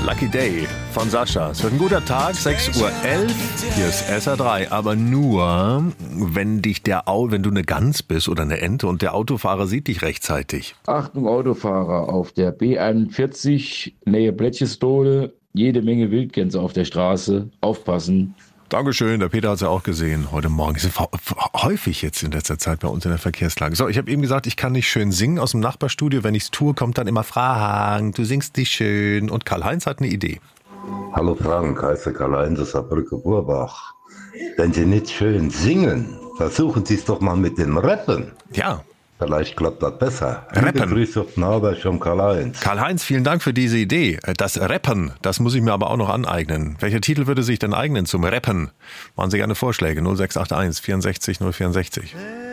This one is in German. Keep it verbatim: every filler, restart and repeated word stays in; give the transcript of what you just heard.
Lucky Day von Sascha. Es wird ein guter Tag, sechs Uhr elf. Hier ist S R drei. Aber nur, wenn dich der Au- wenn du eine Gans bist oder eine Ente und der Autofahrer sieht dich rechtzeitig. Achtung Autofahrer, auf der B einundvierzig, Nähe Bletchestole, jede Menge Wildgänse auf der Straße. Aufpassen. Dankeschön, der Peter hat es ja auch gesehen heute Morgen. Es ist häufig jetzt in letzter Zeit bei uns in der Verkehrslage. So, ich habe eben gesagt, ich kann nicht schön singen aus dem Nachbarstudio. Wenn ich es tue, kommt dann immer Fragen, du singst nicht schön. Und Karl-Heinz hat eine Idee. Hallo Frank, heiße Karl-Heinz aus Saarbrücken-Burbach. Wenn Sie nicht schön singen, versuchen Sie es doch mal mit dem Rappen. Ja. Vielleicht klappt das besser. Rappen. Grüße auf den Arbeit von Karl-Heinz. Karl-Heinz, vielen Dank für diese Idee. Das Rappen, das muss ich mir aber auch noch aneignen. Welcher Titel würde sich denn eignen zum Rappen? Machen Sie gerne Vorschläge. null sechs acht eins vierundsechzig null vierundsechzig.